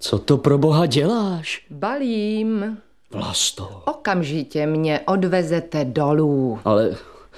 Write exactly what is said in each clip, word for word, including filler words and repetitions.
Co to pro boha děláš? Balím. Vlasto. Okamžitě mě odvezete dolů. Ale...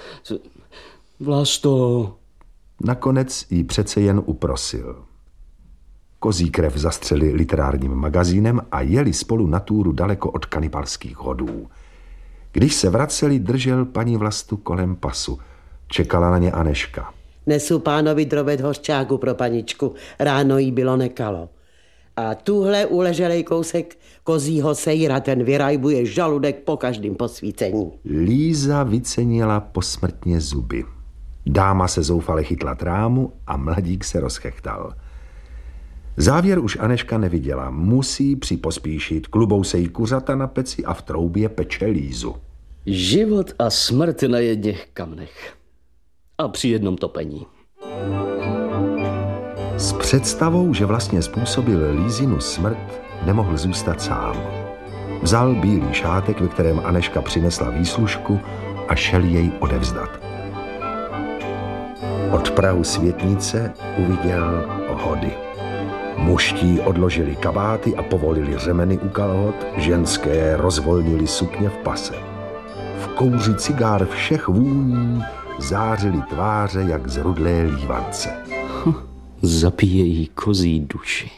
Vlasto... Nakonec jí přece jen uprosil. Kozí krev zastřeli literárním magazínem a jeli spolu na túru daleko od kanibalských hodů. Když se vraceli, držel paní Vlastu kolem pasu. Čekala na ně Anežka. Nesu pánovi drobet hořčáku pro paničku. Ráno jí bylo nekalo. A tuhle uleželej kousek kozího sejra, ten vyrajbuje žaludek po každém posvícení. Líza vycenila posmrtně zuby. Dáma se zoufale chytla trámu a mladík se rozchechtal. Závěr už Anežka neviděla. Musí připospíšit. Klubou se jí kuřata na peci a v troubě peče Lízu. Život a smrt na jedněch kamnech. A při jednom topení. S představou, že vlastně způsobil Lízinu smrt, nemohl zůstat sám. Vzal bílý šátek, ve kterém Anežka přinesla výslužku a šel jej odevzdat. Od prahu světnice uviděl hody. Muští odložili kabáty a povolili řemeny u kalhot, ženské rozvolnili sukně v pase. V kouři cigár všech vůní zářily tváře jak zrudlé lívance. Hm, zapíjejí kozí duši.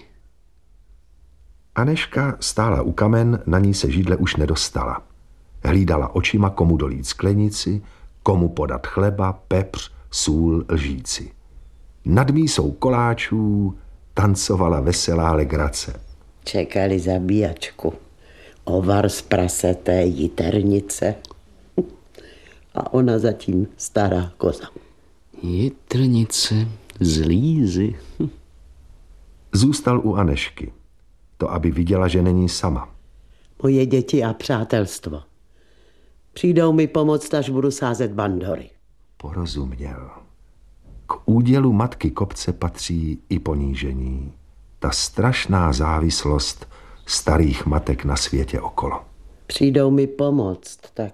Anežka stála u kamen, na ní se židle už nedostala. Hlídala očima, komu dolít sklenici, komu podat chleba, pepř, sůl, lžíci. Nad mísou koláčů tancovala veselá legrace. Čekali zabíjačku. Ovar z praseté jiternice. A ona zatím stará koza. Jitrnice z Lízy. Zůstal u Anežky. To, aby viděla, že není sama. Moje děti a přátelstvo. Přijdou mi pomoct, až budu sázet bandory. Porozuměl. K údělu matky kopce patří i ponížení. Ta strašná závislost starých matek na světě okolo. Přijdou mi pomoct, tak